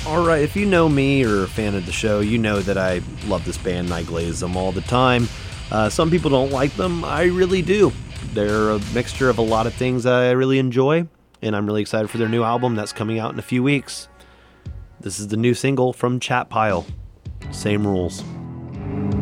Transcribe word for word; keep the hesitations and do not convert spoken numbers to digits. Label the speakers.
Speaker 1: Alright, if you know me or are a fan of the show, you know that I love this band and I glaze them all the time. Uh, some people don't like them. I really do. They're a mixture of a lot of things I really enjoy, and I'm really excited for their new album that's coming out in a few weeks. This is the new single from Chat Pile. Same Rules.